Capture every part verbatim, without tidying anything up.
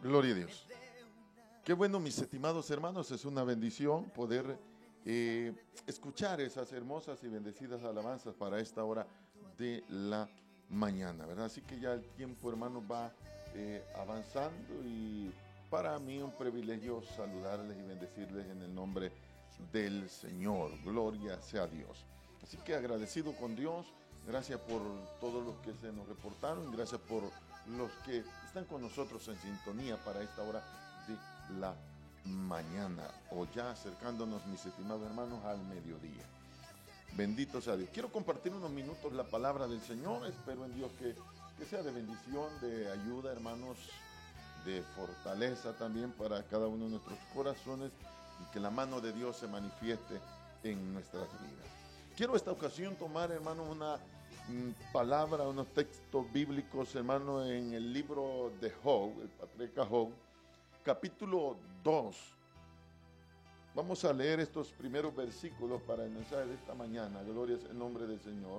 Gloria a Dios. Qué bueno, mis estimados hermanos, es una bendición poder eh, escuchar esas hermosas y bendecidas alabanzas para esta hora de la mañana, ¿verdad? Así que ya el tiempo, hermanos, va eh, avanzando y para mí un privilegio saludarles y bendecirles en el nombre del Señor. Gloria sea a Dios. Así que agradecido con Dios, gracias por todos los que se nos reportaron, gracias por los que están con nosotros en sintonía para esta hora de la mañana, o ya acercándonos, mis estimados hermanos, al mediodía. Bendito sea Dios. Quiero compartir unos minutos la palabra del Señor. Espero en Dios que, que sea de bendición, de ayuda, hermanos, de fortaleza también para cada uno de nuestros corazones y que la mano de Dios se manifieste en nuestras vidas. Quiero esta ocasión tomar, hermanos, una mm, palabra, unos textos bíblicos, hermanos, en el libro de Job, el patriarca Job, capítulo dos. Vamos a leer estos primeros versículos para el mensaje de esta mañana. Gloria es el nombre del Señor.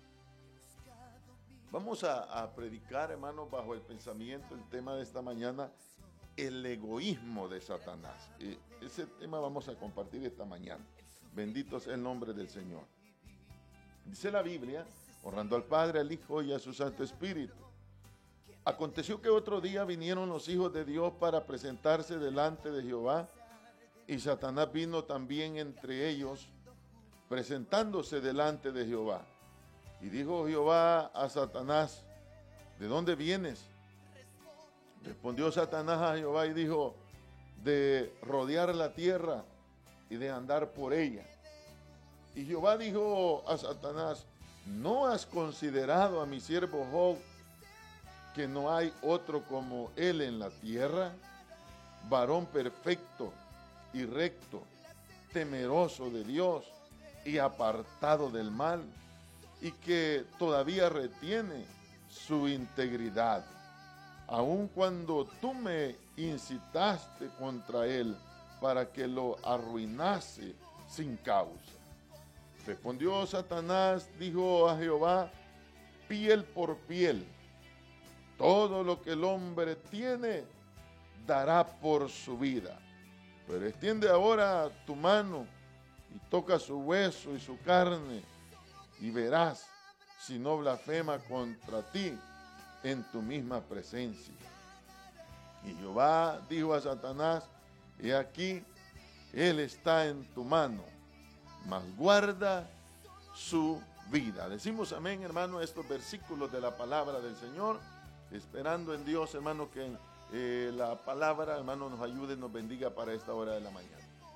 Vamos a, a predicar, hermanos, bajo el pensamiento, el tema de esta mañana, el egoísmo de Satanás. Y ese tema vamos a compartir esta mañana. Bendito sea el nombre del Señor. Dice la Biblia, honrando al Padre, al Hijo y a su Santo Espíritu. Aconteció que otro día vinieron los hijos de Dios para presentarse delante de Jehová, y Satanás vino también entre ellos, presentándose delante de Jehová. Y dijo Jehová a Satanás, ¿de dónde vienes? Respondió Satanás a Jehová y dijo, de rodear la tierra y de andar por ella. Y Jehová dijo a Satanás, ¿no has considerado a mi siervo Job, que no hay otro como él en la tierra? Varón perfecto y recto, temeroso de Dios y apartado del mal, y que todavía retiene su integridad, aun cuando tú me incitaste contra él para que lo arruinase sin causa. Respondió Satanás, dijo a Jehová, piel por piel, todo lo que el hombre tiene dará por su vida. Pero extiende ahora tu mano y toca su hueso y su carne, y verás si no blasfema contra ti en tu misma presencia. Y Jehová dijo a Satanás, he aquí, él está en tu mano, mas guarda su vida. Decimos amén, hermano, estos versículos de la palabra del Señor, esperando en Dios, hermano, que eh, la palabra, hermano, nos ayude y nos bendiga para esta hora de la mañana.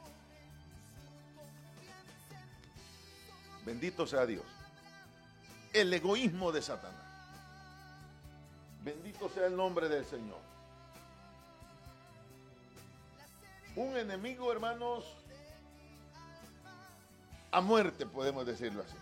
Bendito sea Dios. El egoísmo de Satanás. Bendito sea el nombre del Señor. Un enemigo, hermanos, a muerte, podemos decirlo así.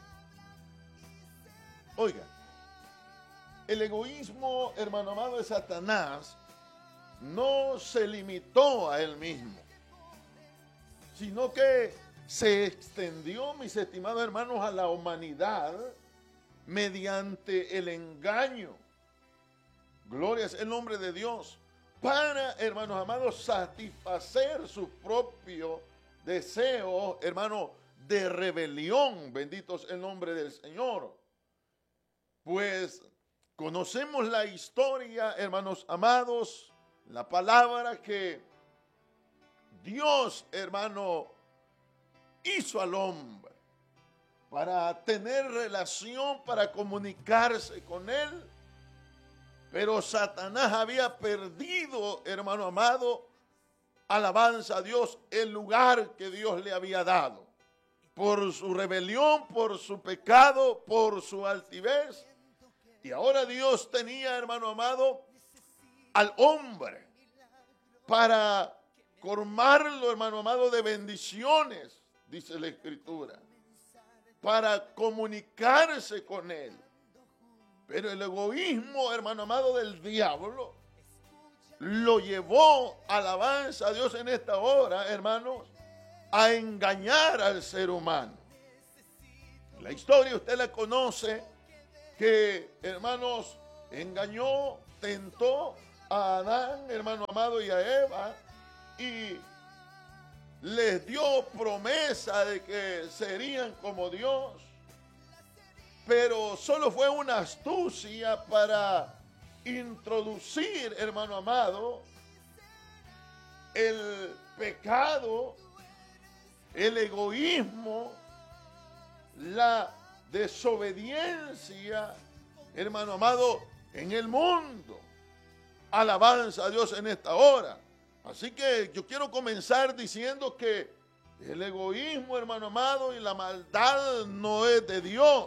Oiga, el egoísmo, hermano amado, de Satanás no se limitó a él mismo, sino que se extendió, mis estimados hermanos, a la humanidad mediante el engaño. Gloria es el nombre de Dios, para, hermanos amados, satisfacer su propio deseo, hermano, de rebelión. Bendito es el nombre del Señor. Pues conocemos la historia, hermanos amados, la palabra que Dios, hermano, hizo al hombre para tener relación, para comunicarse con él. Pero Satanás había perdido, hermano amado, alabanza a Dios, el lugar que Dios le había dado. Por su rebelión, por su pecado, por su altivez. Y ahora Dios tenía, hermano amado, al hombre para colmarlo, hermano amado, de bendiciones, dice la Escritura, para comunicarse con él. Pero el egoísmo, hermano amado, del diablo lo llevó, alabanza a Dios en esta hora, hermanos, a engañar al ser humano. La historia usted la conoce, que, hermanos, engañó, tentó a Adán, hermano amado, y a Eva, y les dio promesa de que serían como Dios, pero solo fue una astucia para introducir, hermano amado, el pecado, el egoísmo, la desobediencia, hermano amado, en el mundo. Alabanza a Dios en esta hora. Así que yo quiero comenzar diciendo que el egoísmo, hermano amado, y la maldad no es de Dios.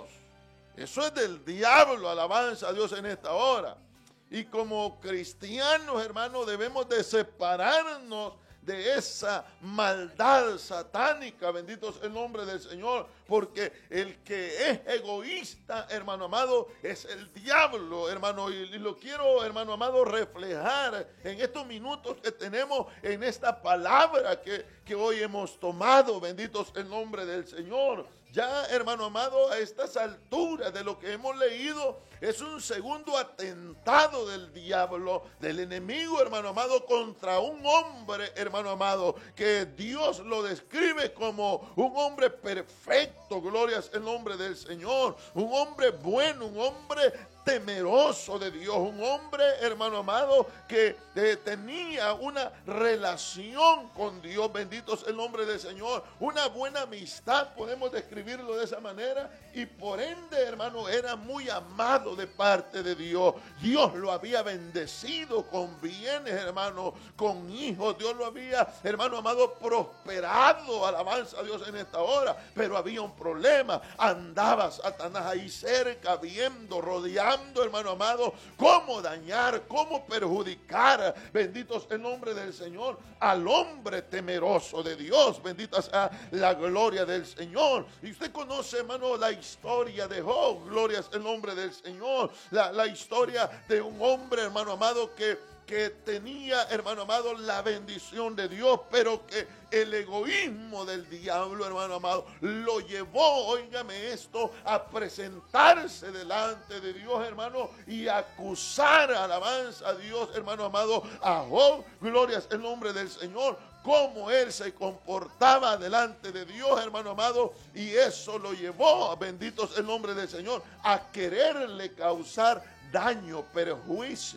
Eso es del diablo. Alabanza a Dios en esta hora. Y como cristianos, hermanos, debemos de separarnos de esa maldad satánica, bendito es el nombre del Señor, porque el que es egoísta, hermano amado, es el diablo, hermano, y, y lo quiero, hermano amado, reflejar en estos minutos que tenemos en esta palabra que, que hoy hemos tomado, bendito es el nombre del Señor. Ya, hermano amado, a estas alturas de lo que hemos leído, es un segundo atentado del diablo, del enemigo, hermano amado, contra un hombre, hermano amado, que Dios lo describe como un hombre perfecto, glorias en nombre del Señor, un hombre bueno, un hombre temeroso de Dios, un hombre, hermano amado, que eh, tenía una relación con Dios, bendito es el nombre del Señor, una buena amistad, podemos describirlo de esa manera, y por ende, hermano, era muy amado de parte de Dios. Dios lo había bendecido con bienes, hermano, con hijos. Dios lo había, hermano amado, prosperado. Alabanza a Dios en esta hora. Pero había un problema. Andaba Satanás ahí cerca, viendo, rodeando, hermano amado, cómo dañar, cómo perjudicar, bendito es el nombre del Señor, al hombre temeroso de Dios. Bendita sea la gloria del Señor. Y usted conoce, hermano, la historia de Job. Gloria es el nombre del Señor. La, la historia de un hombre, hermano amado, que, que tenía, hermano amado, la bendición de Dios, pero que el egoísmo del diablo, hermano amado, lo llevó, óigame esto, a presentarse delante de Dios, hermano, y acusar, alabanza a Dios, hermano amado, a Job. Gloria es el nombre del Señor. Cómo él se comportaba delante de Dios, hermano amado, y eso lo llevó, bendito es el nombre del Señor, a quererle causar daño, perjuicio.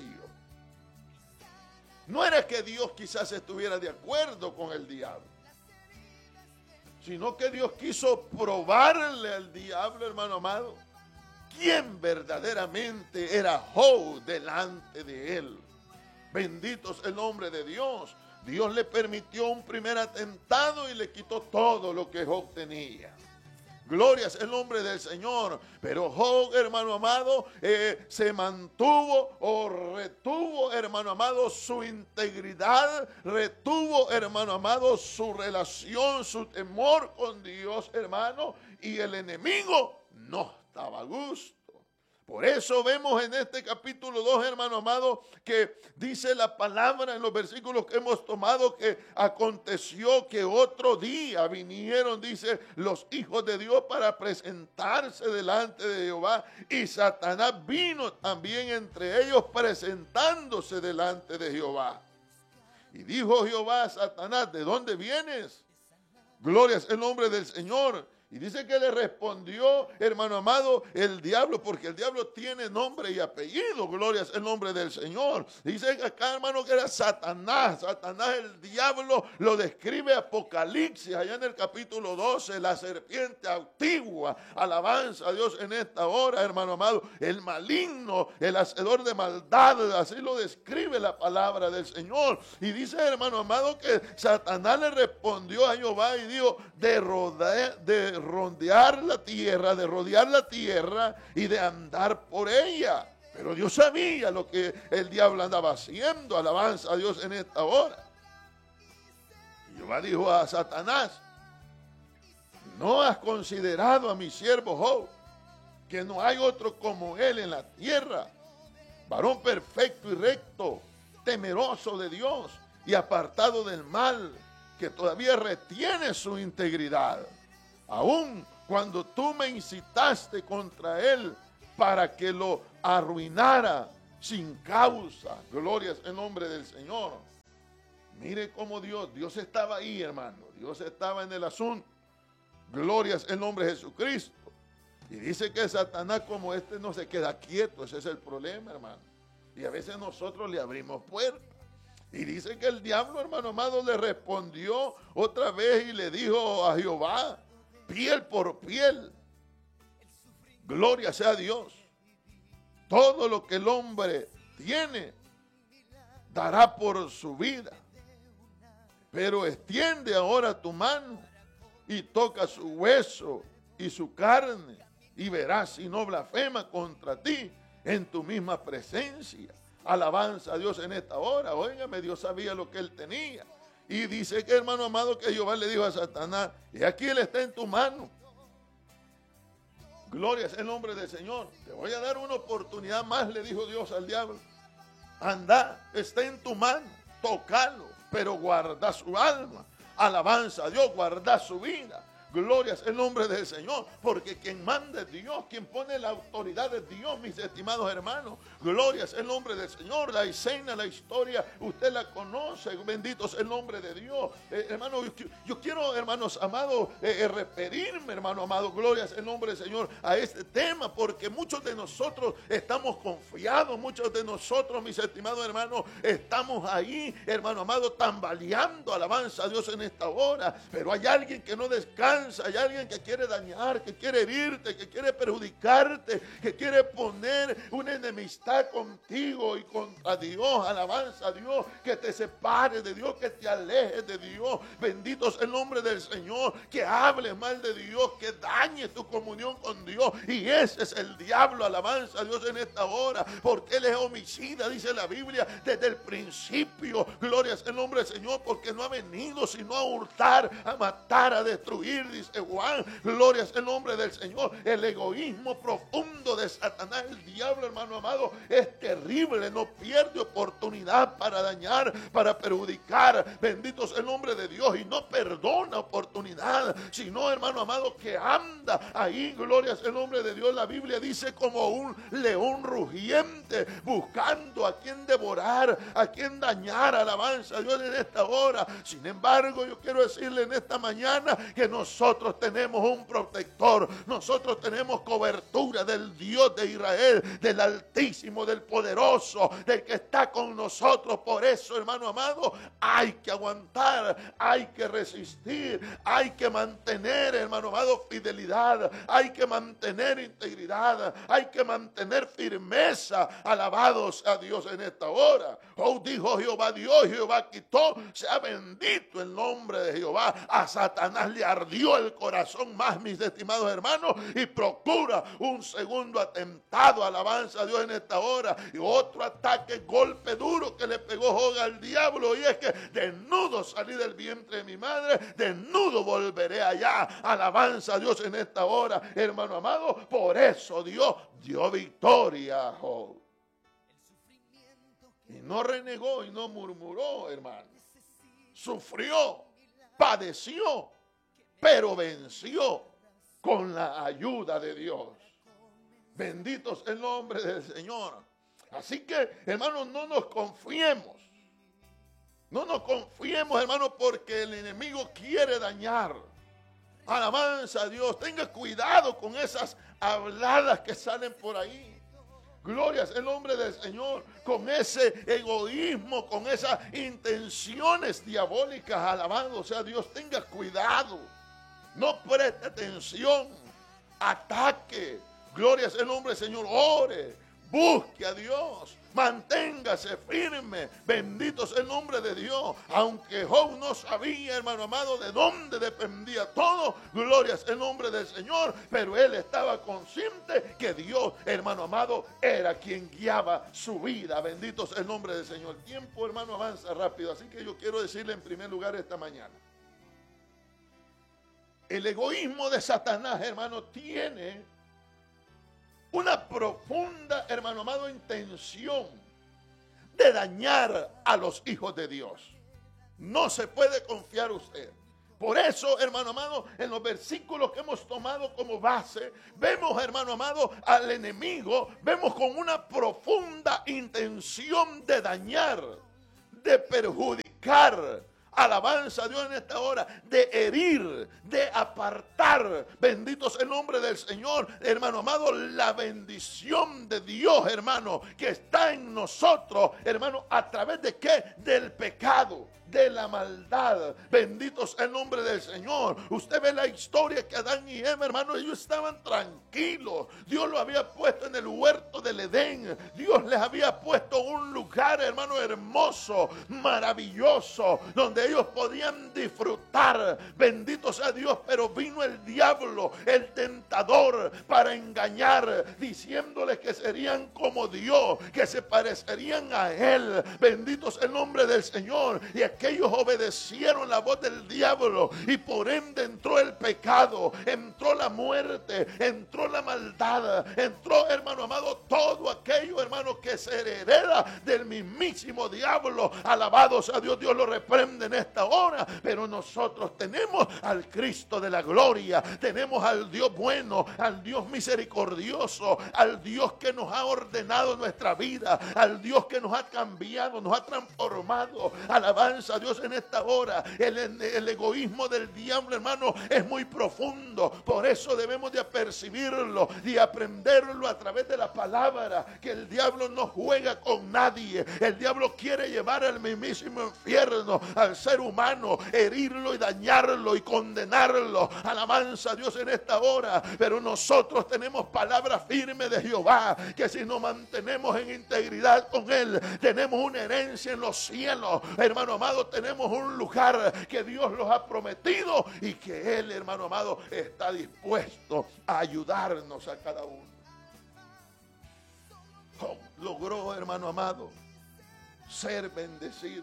No era que Dios quizás estuviera de acuerdo con el diablo, sino que Dios quiso probarle al diablo, hermano amado, quién verdaderamente era Job delante de él. Bendito es el nombre de Dios. Dios le permitió un primer atentado y le quitó todo lo que Job tenía. Gloria es el nombre del Señor. Pero Job, hermano amado, eh, se mantuvo o retuvo, hermano amado, su integridad, retuvo, hermano amado, su relación, su temor con Dios, hermano, y el enemigo no estaba a gusto. Por eso vemos en este capítulo dos, hermano amado, que dice la palabra en los versículos que hemos tomado, que aconteció que otro día vinieron, dice, los hijos de Dios para presentarse delante de Jehová, y Satanás vino también entre ellos presentándose delante de Jehová. Y dijo Jehová a Satanás, ¿de dónde vienes? Gloria es el nombre del Señor. Y dice que le respondió, hermano amado, el diablo, porque el diablo tiene nombre y apellido, gloria es el nombre del Señor. Dice acá, hermano, que era Satanás. Satanás, el diablo, lo describe Apocalipsis, allá en el capítulo doce, la serpiente antigua. Alabanza a Dios en esta hora, hermano amado. El maligno, el hacedor de maldad, así lo describe la palabra del Señor. Y dice, hermano amado, que Satanás le respondió a Jehová y dijo, de rodear, de rondear la tierra, de rodear la tierra y de andar por ella. Pero Dios sabía lo que el diablo andaba haciendo. Alabanza a Dios en esta hora. Y Jehová dijo a Satanás, ¿no has considerado a mi siervo Job, que no hay otro como él en la tierra, varón perfecto y recto, temeroso de Dios y apartado del mal, que todavía retiene su integridad? Aun cuando tú me incitaste contra él para que lo arruinara, sin causa. Glorias en nombre del Señor. Mire cómo Dios, Dios estaba ahí, hermano. Dios estaba en el asunto. Glorias en nombre de Jesucristo. Y dice que Satanás como este no se queda quieto. Ese es el problema, hermano. Y a veces nosotros le abrimos puertas. Y dice que el diablo, hermano amado, le respondió otra vez y le dijo a Jehová, piel por piel. Gloria sea a Dios. Todo lo que el hombre tiene, dará por su vida. Pero extiende ahora tu mano y toca su hueso y su carne y verás si no blasfema contra ti en tu misma presencia. Alabanza a Dios en esta hora. Óigame, Dios sabía lo que él tenía. Y dice que, hermano amado, que Jehová le dijo a Satanás, y aquí él está en tu mano. Gloria es el nombre del Señor. Te voy a dar una oportunidad más, le dijo Dios al diablo. Anda, está en tu mano, tócalo, pero guarda su alma. Alabanza a Dios, guarda su vida. Gloria es el nombre del Señor, porque quien manda es Dios, quien pone la autoridad es Dios, mis estimados hermanos. Gloria es el nombre del Señor. La escena, la historia, usted la conoce. Bendito es el nombre de Dios. Eh, hermano, yo, yo quiero, hermanos amados, eh, eh, referirme, hermano amado, gloria es el nombre del Señor, a este tema, porque muchos de nosotros estamos confiados, muchos de nosotros, mis estimados hermanos, estamos ahí, hermano amado, tambaleando. Alabanza a Dios en esta hora. Pero hay alguien que no descansa. Hay alguien que quiere dañar, que quiere herirte, que quiere perjudicarte, que quiere poner una enemistad contigo y contra Dios. Alabanza a Dios, que te separe de Dios, que te alejes de Dios. Bendito es el nombre del Señor. Que hables mal de Dios, que dañe tu comunión con Dios. Y ese es el diablo. Alabanza a Dios en esta hora, porque él es homicida, dice la Biblia, desde el principio. Gloria es el nombre del Señor, porque no ha venido sino a hurtar, a matar, a destruir, dice Juan. Gloria es el nombre del Señor. El egoísmo profundo de Satanás, el diablo, hermano amado, es terrible. No pierde oportunidad para dañar, para perjudicar. Bendito es el nombre de Dios. Y no perdona oportunidad, sino, hermano amado, que anda ahí. Gloria es el nombre de Dios. La Biblia dice como un león rugiente, buscando a quien devorar, a quien dañar. Alabanza a Dios en esta hora. Sin embargo, yo quiero decirle en esta mañana que nosotros Nosotros tenemos un protector, nosotros tenemos cobertura del Dios de Israel, del Altísimo, del Poderoso, del que está con nosotros. Por eso, hermano amado, hay que aguantar, hay que resistir, hay que mantener, hermano amado, fidelidad, hay que mantener integridad, hay que mantener firmeza. Alabados a Dios en esta hora. Oh, dijo Jehová Dios, Jehová quitó, sea bendito el nombre de Jehová. A Satanás le ardió el corazón más, mis estimados hermanos, y procura un segundo atentado. Alabanza a Dios en esta hora. Y otro ataque, golpe duro que le pegó Job al diablo, y es que desnudo salí del vientre de mi madre, desnudo volveré allá. Alabanza a Dios en esta hora, hermano amado. Por eso Dios dio victoria a Job. Y no renegó y no murmuró, hermano. Sufrió, padeció, pero venció con la ayuda de Dios. Bendito es el nombre del Señor. Así que, hermanos, no nos confiemos. No nos confiemos, hermanos, porque el enemigo quiere dañar. Alabanza a Dios. Tenga cuidado con esas habladas que salen por ahí. Gloria es el nombre del Señor. Con ese egoísmo, con esas intenciones diabólicas. Alabado sea Dios. Tenga cuidado. No preste atención. Ataque. Gloria es el nombre del Señor. Ore. Busque a Dios. Manténgase firme. Bendito es el nombre de Dios. Aunque Job no sabía, hermano amado, de dónde dependía todo. Gloria es el nombre del Señor. Pero él estaba consciente que Dios, hermano amado, era quien guiaba su vida. Bendito es el nombre del Señor. El tiempo, hermano, avanza rápido. Así que yo quiero decirle en primer lugar esta mañana. El egoísmo de Satanás, hermano, tiene una profunda, hermano amado, intención de dañar a los hijos de Dios. No se puede confiar usted. Por eso, hermano amado, en los versículos que hemos tomado como base, vemos, hermano amado, al enemigo, vemos con una profunda intención de dañar, de perjudicar. Alabanza a Dios en esta hora, de herir, de apartar. Bendito sea el nombre del Señor, hermano amado, la bendición de Dios, hermano, que está en nosotros, hermano, a través de qué? Del pecado, de la maldad. Bendito sea el nombre del Señor. Usted ve la historia que Adán y Eva, hermano, ellos estaban tranquilos. Dios lo había puesto en el huerto del Edén. Dios les había puesto un lugar, hermano, hermoso, maravilloso, donde ellos podían disfrutar. Bendito sea Dios. Pero vino el diablo, el tentador, para engañar, diciéndoles que serían como Dios, que se parecerían a Él. Bendito sea el nombre del Señor. Y aquellos obedecieron la voz del diablo, y por ende entró el pecado, entró la muerte, entró la maldad, entró, hermano amado, todo aquello, hermano, que se hereda del mismísimo diablo. Alabado sea Dios. Dios lo reprende en esta hora. Pero nosotros tenemos al Cristo de la gloria, tenemos al Dios bueno, al Dios misericordioso, al Dios que nos ha ordenado nuestra vida, al Dios que nos ha cambiado, nos ha transformado. Alabanza a Dios en esta hora. El, el egoísmo del diablo, hermano, es muy profundo. Por eso debemos de apercibirlo y aprenderlo a través de la palabra, que el diablo no juega con nadie. El diablo quiere llevar al mismísimo infierno al ser humano, herirlo y dañarlo y condenarlo. Alabanza a Dios en esta hora. Pero nosotros tenemos palabra firme de Jehová, que si nos mantenemos en integridad con Él, tenemos una herencia en los cielos. Hermano amado, tenemos un lugar que Dios los ha prometido, y que Él, hermano amado, está dispuesto a ayudarnos a cada uno. Job logró, hermano amado, ser bendecido.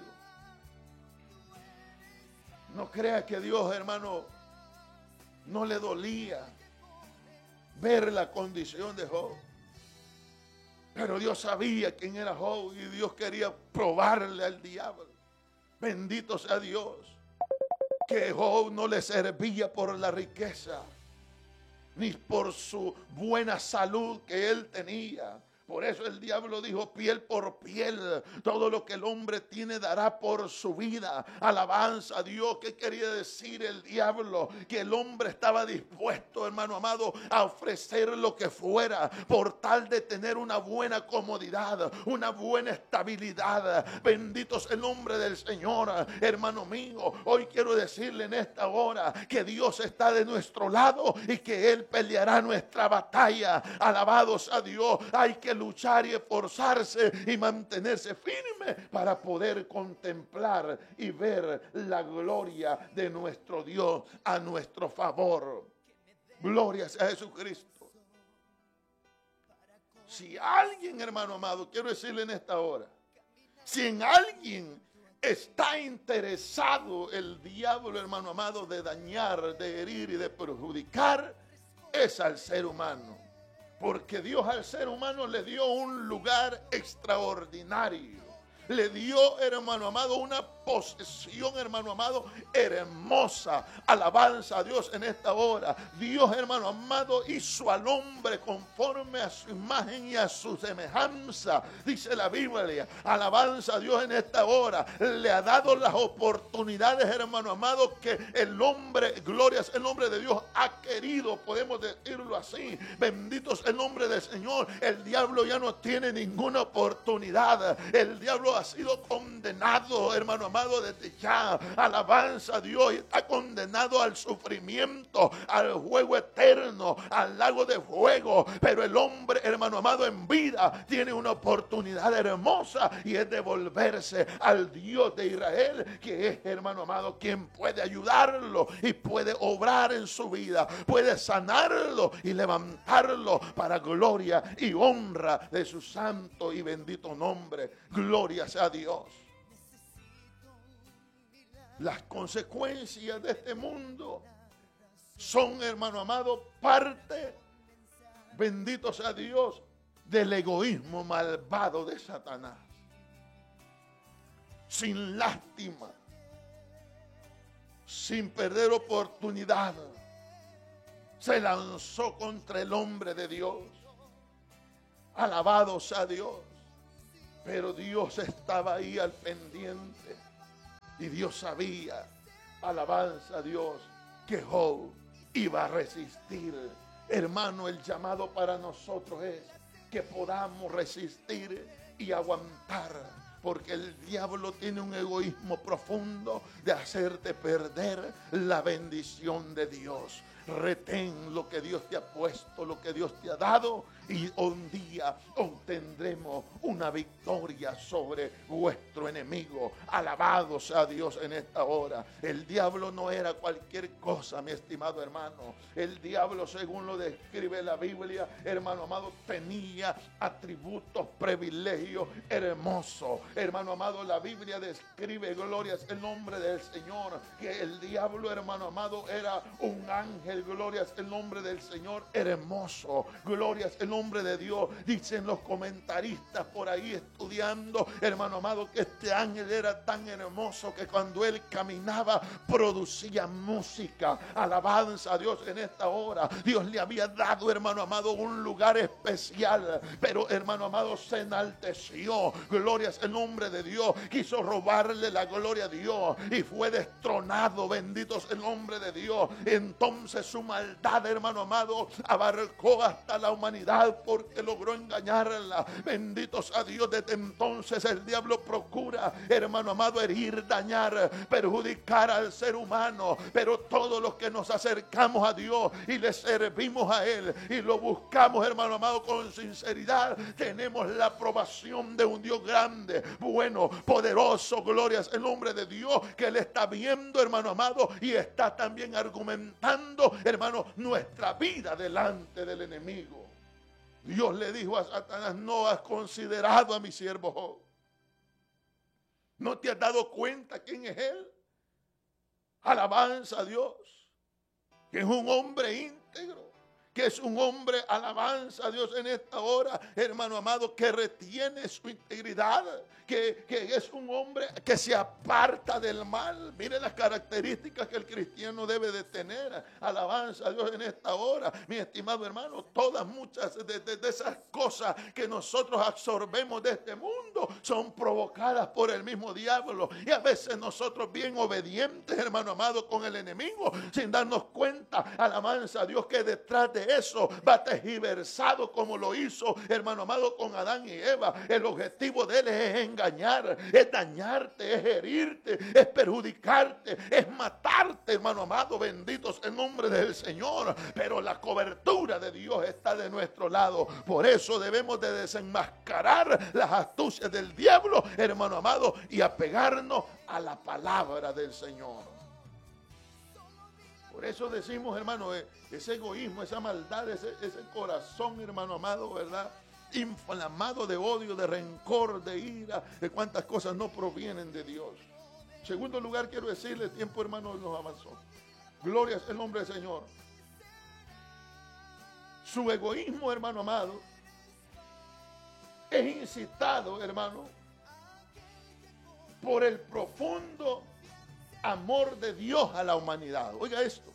No crea que Dios, hermano, no le dolía ver la condición de Job. Pero Dios sabía quién era Job, y Dios quería probarle al diablo. Bendito sea Dios, que Job no le servía por la riqueza, ni por su buena salud que él tenía. Por eso el diablo dijo: piel por piel, todo lo que el hombre tiene dará por su vida. Alabanza a Dios. ¿Qué quería decir el diablo? Que el hombre estaba dispuesto, hermano amado, a ofrecer lo que fuera, por tal de tener una buena comodidad, una buena estabilidad. Bendito es el nombre del Señor. Hermano mío, hoy quiero decirle en esta hora que Dios está de nuestro lado, y que Él peleará nuestra batalla. Alabados a Dios. Hay que luchar y esforzarse y mantenerse firme para poder contemplar y ver la gloria de nuestro Dios a nuestro favor. Gloria sea Jesucristo. Si alguien, hermano amado, quiero decirle en esta hora, si en alguien está interesado el diablo, hermano amado, de dañar, de herir y de perjudicar, es al ser humano. Porque Dios al ser humano le dio un lugar extraordinario. Le dio, hermano amado, una posesión, hermano amado, hermosa. Alabanza a Dios en esta hora. Dios, hermano amado, hizo al hombre conforme a su imagen y a su semejanza, dice la Biblia. Alabanza a Dios en esta hora. Le ha dado las oportunidades, hermano amado, que el hombre, gloria es el nombre de Dios, ha querido, podemos decirlo así. Bendito es el nombre del Señor. El diablo ya no tiene ninguna oportunidad. El diablo ha sido condenado, hermano amado, desde ya. Alabanza a Dios. Está condenado al sufrimiento, al juego eterno, al lago de fuego. Pero el hombre, hermano amado, en vida tiene una oportunidad hermosa, y es de volverse al Dios de Israel, que es, hermano amado, quien puede ayudarlo y puede obrar en su vida, puede sanarlo y levantarlo para gloria y honra de su santo y bendito nombre. Gloria sea a Dios. Las consecuencias de este mundo son, hermano amado, parte, bendito sea Dios, del egoísmo malvado de Satanás. Sin lástima, sin perder oportunidad, se lanzó contra el hombre de Dios. Alabado sea Dios. Pero Dios estaba ahí al pendiente. Y Dios sabía, alabanza a Dios, que Job iba a resistir. Hermano, el llamado para nosotros es que podamos resistir y aguantar. Porque el diablo tiene un egoísmo profundo de hacerte perder la bendición de Dios. Retén lo que Dios te ha puesto, lo que Dios te ha dado, y un día obtendremos una victoria sobre vuestro enemigo. Alabado sea Dios en esta hora. El diablo no era cualquier cosa, mi estimado hermano. El diablo, según lo describe la Biblia, hermano amado, tenía atributos, privilegios hermosos. Hermano amado, la Biblia describe, glorias el nombre del Señor, que el diablo, hermano amado, era un ángel. Glorias el nombre del Señor, hermoso. Glorias el nombre de Dios. Dicen los comentaristas por ahí estudiando, hermano amado, que este ángel era tan hermoso que cuando él caminaba producía música. Alabanza a Dios en esta hora. Dios le había dado, hermano amado, un lugar especial, pero hermano amado, se enalteció. Glorias el nombre de Dios. Quiso robarle la gloria a Dios y fue destronado. Bendito es el nombre de Dios. Entonces su maldad, hermano amado, abarcó hasta la humanidad porque logró engañarla. Bendito sea Dios. Desde entonces el diablo procura, hermano amado, herir, dañar, perjudicar al ser humano. Pero todos los que nos acercamos a Dios y le servimos a Él y lo buscamos, hermano amado, con sinceridad, tenemos la aprobación de un Dios grande, bueno, poderoso. Glorias el nombre de Dios, que Él está viendo, hermano amado, y está también argumentando, hermano, nuestra vida delante del enemigo. Dios le dijo a Satanás: no has considerado a mi siervo Job. ¿No te has dado cuenta quién es él? Alabanza a Dios, que es un hombre íntegro, que es un hombre, alabanza a Dios en esta hora, hermano amado, que retiene su integridad, que, que es un hombre que se aparta del mal. Mire las características que el cristiano debe de tener. Alabanza a Dios en esta hora, mi estimado hermano. Todas muchas de, de, de esas cosas que nosotros absorbemos de este mundo son provocadas por el mismo diablo, y a veces nosotros bien obedientes, hermano amado, con el enemigo, sin darnos cuenta, alabanza a Dios, que detrás de eso va tergiversado, como lo hizo, hermano amado, con Adán y Eva. El objetivo de él es engañar, es dañarte, es herirte, es perjudicarte, es matarte, hermano amado. Bendito es el nombre del Señor. Pero la cobertura de Dios está de nuestro lado. Por eso debemos de desenmascarar las astucias del diablo, hermano amado, y apegarnos a la palabra del Señor. Por eso decimos, hermano, ese egoísmo, esa maldad, ese, ese corazón, hermano amado, ¿verdad?, inflamado de odio, de rencor, de ira, de cuántas cosas no provienen de Dios. En segundo lugar, quiero decirle, el tiempo, hermano, nos avanzó. Gloria es el nombre del Señor. Su egoísmo, hermano amado, es incitado, hermano, por el profundo amor de Dios a la humanidad. Oiga esto.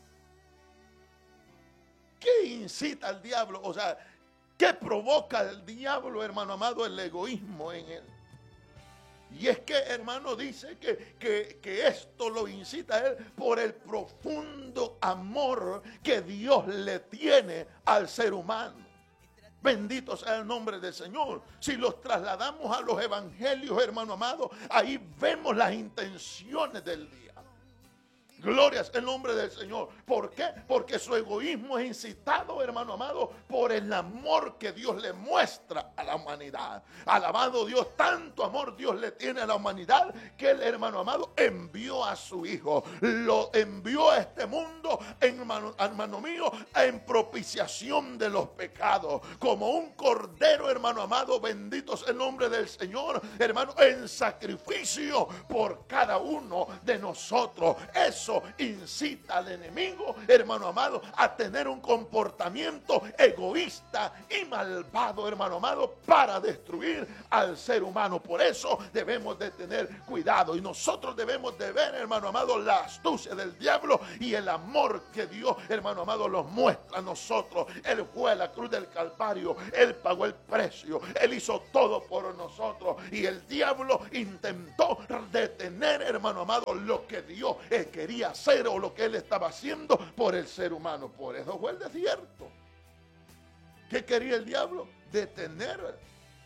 ¿Qué incita al diablo? O sea, ¿qué provoca el diablo, hermano amado? El egoísmo en él. Y es que, hermano, dice que, que, que esto lo incita a él por el profundo amor que Dios le tiene al ser humano. Bendito sea el nombre del Señor. Si los trasladamos a los evangelios, hermano amado, ahí vemos las intenciones del día. Glorias el nombre del Señor. ¿Por qué? Porque su egoísmo es incitado, hermano amado, por el amor que Dios le muestra a la humanidad. Alabado Dios, tanto amor Dios le tiene a la humanidad que el hermano amado envió a su Hijo. Lo envió a este mundo, hermano, hermano mío, en propiciación de los pecados. Como un cordero, hermano amado, bendito es el nombre del Señor, hermano, en sacrificio por cada uno de nosotros. Eso eso incita al enemigo, hermano amado, a tener un comportamiento egoísta y malvado, hermano amado, para destruir al ser humano. Por eso debemos de tener cuidado y nosotros debemos de ver, hermano amado, la astucia del diablo y el amor que Dios, hermano amado, los muestra a nosotros. Él fue a la cruz del Calvario, Él pagó el precio, Él hizo todo por nosotros y el diablo intentó detener, hermano amado, lo que Dios eh, quería hacer o lo que Él estaba haciendo por el ser humano. Por eso fue el desierto. ¿Qué quería el diablo? Detener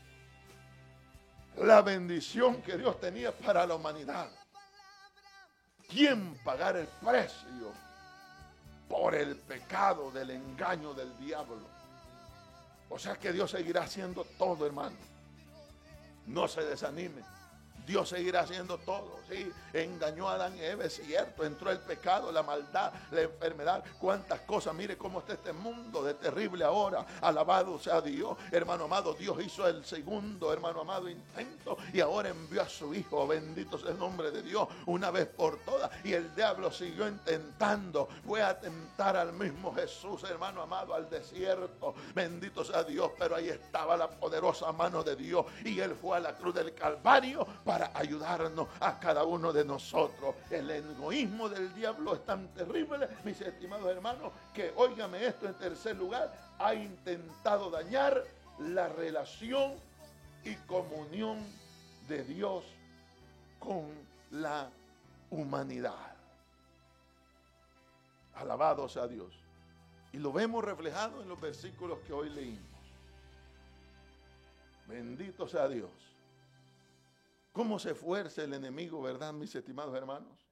la bendición que Dios tenía para la humanidad. ¿Quién pagar el precio por el pecado del engaño del diablo? O sea que Dios seguirá haciendo todo, hermano. No se desanime. Dios seguirá haciendo todo. Sí, engañó a Adán y Eva, es cierto. Entró el pecado, la maldad, la enfermedad. Cuántas cosas. Mire cómo está este mundo de terrible ahora. Alabado sea Dios. Hermano amado, Dios hizo el segundo, hermano amado, intento. Y ahora envió a su Hijo. Bendito sea el nombre de Dios. Una vez por todas. Y el diablo siguió intentando. Fue a tentar al mismo Jesús, hermano amado, al desierto. Bendito sea Dios. Pero ahí estaba la poderosa mano de Dios. Y Él fue a la cruz del Calvario para ayudarnos a cada uno de nosotros. El egoísmo del diablo es tan terrible, mis estimados hermanos, que, óigame esto, en tercer lugar, ha intentado dañar la relación y comunión de Dios con la humanidad. Alabado sea Dios. Y lo vemos reflejado en los versículos que hoy leímos. Bendito sea Dios. ¿Cómo se esfuerza el enemigo, verdad, mis estimados hermanos?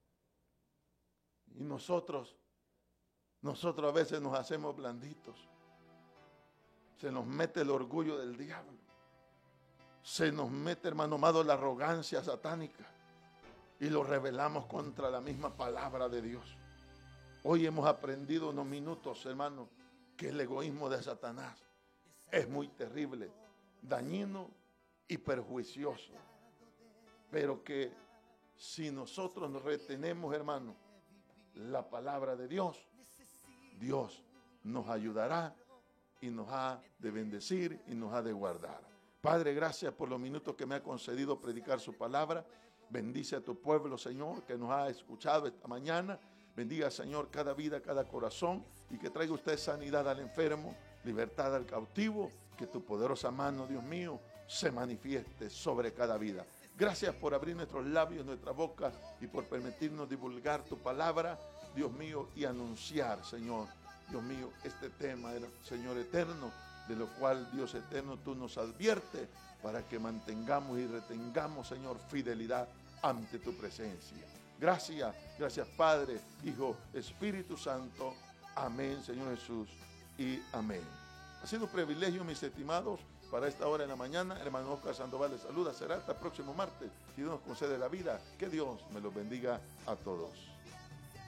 Y nosotros, nosotros a veces nos hacemos blanditos. Se nos mete el orgullo del diablo. Se nos mete, hermano amado, la arrogancia satánica. Y lo rebelamos contra la misma palabra de Dios. Hoy hemos aprendido unos minutos, hermano, que el egoísmo de Satanás es muy terrible, dañino y perjuicioso. Pero que si nosotros nos retenemos, hermano, la palabra de Dios, Dios nos ayudará y nos ha de bendecir y nos ha de guardar. Padre, gracias por los minutos que me ha concedido predicar su palabra. Bendice a tu pueblo, Señor, que nos ha escuchado esta mañana. Bendiga, Señor, cada vida, cada corazón, y que traiga usted sanidad al enfermo, libertad al cautivo, que tu poderosa mano, Dios mío, se manifieste sobre cada vida. Gracias por abrir nuestros labios, nuestra boca, y por permitirnos divulgar tu palabra, Dios mío, y anunciar, Señor, Dios mío, este tema, Señor eterno, de lo cual, Dios eterno, tú nos adviertes para que mantengamos y retengamos, Señor, fidelidad ante tu presencia. Gracias, gracias Padre, Hijo, Espíritu Santo. Amén, Señor Jesús, y amén. Ha sido un privilegio, mis estimados, para esta hora en la mañana. Hermano Oscar Sandoval les saluda. Será hasta el próximo martes, si Dios nos concede la vida. Que Dios me los bendiga a todos.